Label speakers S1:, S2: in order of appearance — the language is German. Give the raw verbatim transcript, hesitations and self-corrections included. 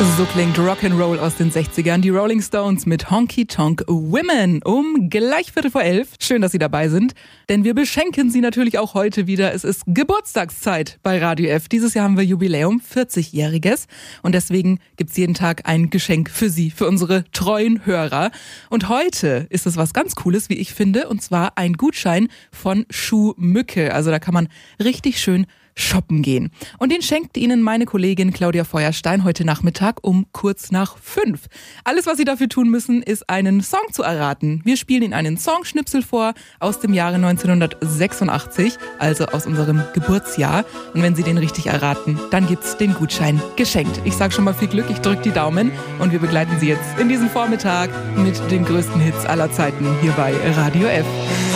S1: So klingt Rock'n'Roll aus den sechzigern. Die Rolling Stones mit Honky Tonk Women um gleich Viertel vor elf. Schön, dass Sie dabei sind, denn wir beschenken Sie natürlich auch heute wieder. Es ist Geburtstagszeit bei Radio F. Dieses Jahr haben wir Jubiläum, vierzigjähriges. Und deswegen gibt's jeden Tag ein Geschenk für Sie, für unsere treuen Hörer. Und heute ist es was ganz Cooles, wie ich finde, und zwar ein Gutschein von Schuhmücke. Also da kann man richtig schön shoppen gehen. Und den schenkt Ihnen meine Kollegin Claudia Feuerstein heute Nachmittag um kurz nach fünf. Alles, was Sie dafür tun müssen, ist einen Song zu erraten. Wir spielen Ihnen einen Songschnipsel vor aus dem Jahre neunzehnhundertsechsundachtzig, also aus unserem Geburtsjahr. Und wenn Sie den richtig erraten, dann gibt's den Gutschein geschenkt. Ich sage schon mal viel Glück, ich drücke die Daumen und wir begleiten Sie jetzt in diesem Vormittag mit den größten Hits aller Zeiten hier bei Radio F.